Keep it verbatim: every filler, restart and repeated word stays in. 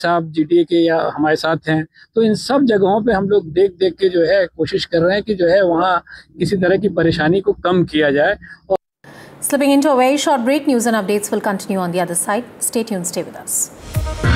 साहब जीटीए के या हमारे साथ हैं, तो इन सब जगहों पे हम लोग देख देख के जो है कोशिश कर रहे हैं कि जो है वहाँ किसी तरह की परेशानी को कम किया जाए। Slipping into a very short break, news and updates will continue on the other side. Stay tuned, stay with us.